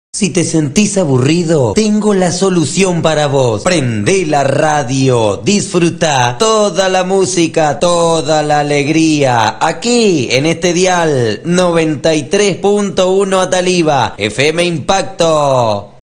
Si te sentís aburrido, tengo la solución para vos. Prendé la radio, disfruta toda la música, toda la alegría. Aquí, en este dial 93.1 Ataliva, FM Impacto.